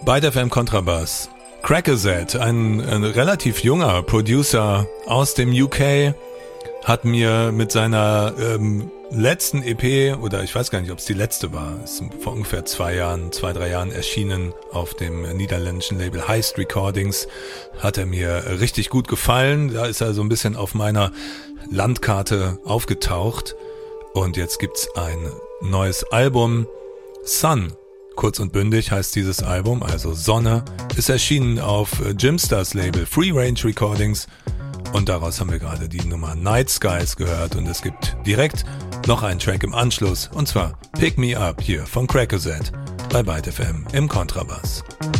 Byte FM Kontrabass. Crackerset, ein relativ junger Producer aus dem UK, hat mir mit seiner letzten EP, oder ich weiß gar nicht, ob es die letzte war, ist vor ungefähr 3 Jahren erschienen auf dem niederländischen Label Heist Recordings, hat er mir richtig gut gefallen. Da ist er so ein bisschen auf meiner Landkarte aufgetaucht. Und jetzt gibt's ein neues Album, Sun. Kurz und bündig heißt dieses Album, also Sonne, ist erschienen auf Jimsters Label Free Range Recordings und daraus haben wir gerade die Nummer Night Skies gehört und es gibt direkt noch einen Track im Anschluss und zwar Pick Me Up hier von Crackerset bei Byte FM im Kontrabass.